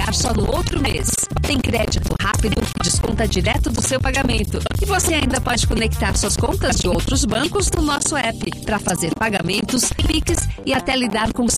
pagar só no outro mês. Tem crédito rápido que desconta direto do seu pagamento. E você ainda pode conectar suas contas de outros bancos no nosso app para fazer pagamentos, Pix e até lidar com